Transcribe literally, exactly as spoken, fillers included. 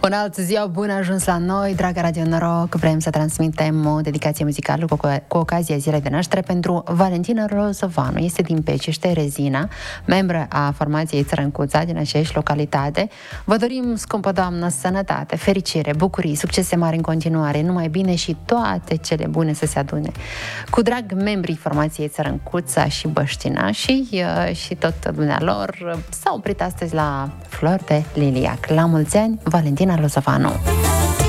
Bună altă ziua, bun ajuns la noi, dragă Radio Noroc. Vrem să transmitem o dedicație muzicală cu, cu ocazia zilei de naștere pentru Valentina Rozovanu. Este din Peciște, Rezina, membră a formației Țărâncuța din aceeași localitate. Vă dorim, scumpă doamnă, sănătate, fericire, bucurii, succese mari în continuare, numai bine și toate cele bune să se adune. Cu drag, membrii formației Țărâncuța și Băștina și, uh, și tot dumnealor s-au oprit astăzi la Flori de Liliac. La mulți ani, Valentina Rozovanu.